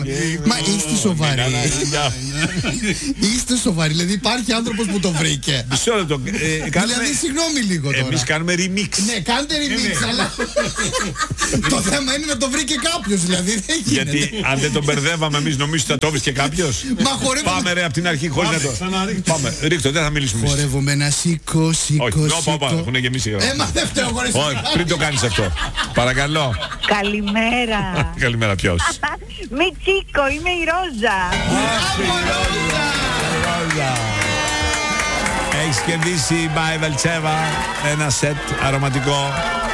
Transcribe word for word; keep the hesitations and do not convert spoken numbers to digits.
Μα είστε σοβαροί? Είστε σοβαροί? Δηλαδή υπάρχει άνθρωπος που το βρήκε? Μισό λεπτό. Δηλαδή συγγνώμη λίγο τώρα. Εμείς κάνουμε remix. Ναι, κάντε remix, αλλά το θέμα είναι να το βρήκε κάποιος, δηλαδή δεν γίνεται. Γιατί αν δεν τον μπερδεύαμε εμείς, νομίζω θα το βρίσκε κάποιος. Πάμε ρε από την αρχή χωρίς να το. Πάμε, ρίχτω, δεν θα μιλήσουμε. Χορεύω με ένα σίκο, σίκο, όχι, σίκο. όπα, έχουν γεμίσει η γραμμή. Ε, μα δεν φταίω χωρίς. Όχι, πριν το κάνεις αυτό. Παρακαλώ. Καλημέρα. Καλημέρα, ποιος? Μιτσίκο, είμαι η Ρόζα. Ρόζα. Έχεις κερδίσει by Velcheva ένα σετ αρωματικό